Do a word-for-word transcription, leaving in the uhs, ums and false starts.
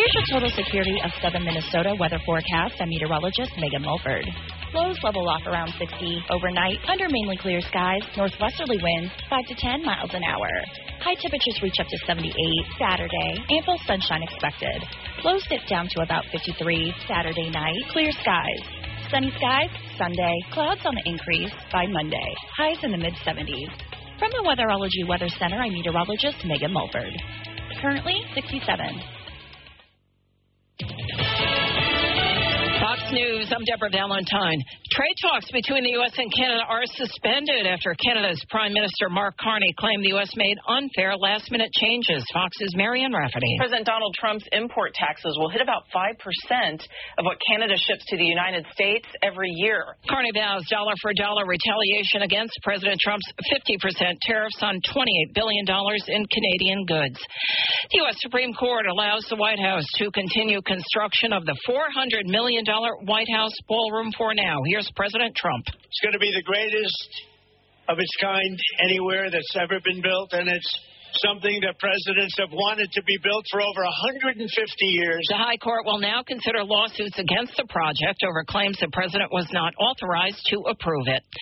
Here's your total security of southern Minnesota weather forecast. I'm meteorologist Megan Mulford. Lows level off around sixty. Overnight, under mainly clear skies, northwesterly winds five to ten miles an hour. High temperatures reach up to seventy-eight. Saturday, ample sunshine expected. Lows dip down to about fifty-three. Saturday night, clear skies. Sunny skies, Sunday. Clouds on the increase by Monday. Highs in the mid-seventies. From the Weatherology Weather Center, I'm meteorologist Megan Mulford. Currently, sixty-seven. Fox News, I'm Deborah Valentine. Trade talks between the U S and Canada are suspended after Canada's Prime Minister Mark Carney claimed the U S made unfair last-minute changes. Fox's Marianne Rafferty. President Donald Trump's import taxes will hit about five percent of what Canada ships to the United States every year. Carney vows dollar-for-dollar retaliation against President Trump's fifty percent tariffs on twenty-eight billion dollars in Canadian goods. The U S Supreme Court allows the White House to continue construction of the four hundred million dollars White House ballroom for now. Here's President Trump. It's going to be the greatest of its kind anywhere that's ever been built, and it's something that presidents have wanted to be built for over one hundred fifty years. The High Court will now consider lawsuits against the project over claims the president was not authorized to approve it.